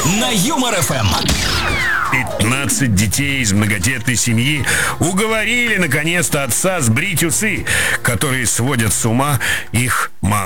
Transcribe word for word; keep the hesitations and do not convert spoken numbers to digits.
на Юмор эф эм. пятнадцать детей из многодетной семьи уговорили наконец-то отца сбрить усы, которые сводят с ума их маму.